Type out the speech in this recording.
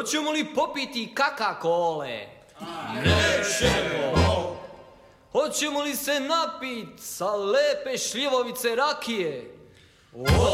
Hoćemo li popiti Coca-Cole? Nećemo. Hoćemo li se napit sa lepe šljivovice rakije?